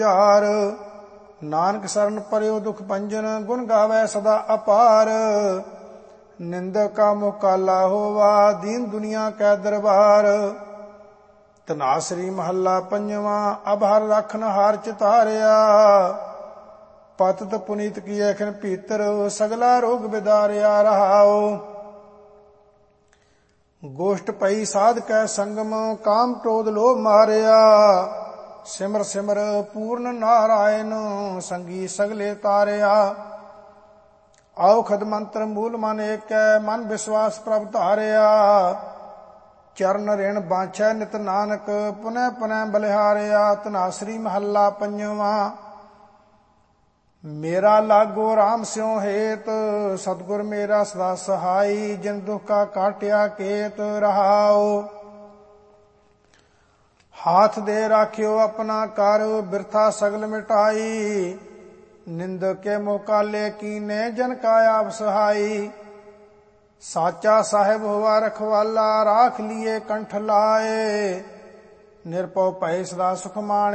ਚਾਰ। ਨਾਨਕ ਸਰਨ ਪਰਿਓ ਦੁਖ ਭੰਜਨ, ਗੁਣ ਗਾਵੈ ਸਦਾ ਅਪਾਰ। ਨਿੰਦਕ ਕਾ ਮੁਖ ਕਾਲਾ ਹੋਵਾ, ਦੀਨ ਦੁਨੀਆ ਕੈ ਦਰਬਾਰ। ਧਨਾਸਰੀ ਮਹੱਲਾ ਪੰਜਵਾਂ। ਅਬ ਹਰ ਰਖਨ ਹਾਰ ਚਿਤਾਰਿਆ, ਪਤਿਤ ਪੁਨੀਤ ਕੀਏ ਖਿਨ ਭੀਤਰ, ਸਗਲਾ ਰੋਗ ਬਿਦਾਰਿਆ ਰਹਾਉ। ਗੋਸ਼ਟ ਪਈ ਸਾਧ ਕੈ ਸੰਗਮ, ਕਾਮ ਕ੍ਰੋਧ ਲੋਭ ਮਾਰਿਆ। ਸਿਮਰ ਸਿਮਰ ਪੂਰਨ ਨਾਰਾਇਣ, ਸੰਗੀ ਸਗਲੇ ਤਾਰਿਆ। ਔਖਦ ਮੰਤਰ ਮੂਲ ਮਨ ਏਕੈ, ਮਨ ਵਿਸ਼ਵਾਸ ਪ੍ਰਭ ਧਾਰਿਆ। ਚਰਨ ਰਿਣ ਬਾਛੈ ਨਿਤ ਨਾਨਕ, ਪੁਨਹ ਪੁਨਹ ਬਲਿਹਾਰਿਆ। ਧਨਾਸਰੀ ਮਹੱਲਾ ਪੰਜਵਾਂ। ਮੇਰਾ ਲਾਗੋ ਰਾਮ ਸਿਉ ਹੇਤ, ਸਤਿਗੁਰ ਮੇਰਾ ਸਦਾ ਸਹਾਈ। ਜਿਨ ਦੁਖ ਕਾ ਕਾਟਿਆ ਕੇਤ ਰਹਾਉ। ਹਾਥ ਦੇ ਰਾਖਿਓ ਆਪਣਾ ਕਰ, ਬਿਰਥਾ ਸਗਲ ਮਿਟਾਈ। ਨਿੰਦਕ ਕੇ ਮੁਹ ਕਾਲੇ ਕੀਨੇ, ਜਨ ਕਾ ਆਪ ਸਹਾਈ। ਸਾਚਾ ਸਾਹਿਬ ਹੋਵਾ ਰਖਵਾਲਾ, ਰਾਖ ਲੀਏ ਕੰਠ ਲਾਏ। ਨਿਰਭਉ ਭੈ ਸਦਾ ਸੁਖ ਮਾਣਿ,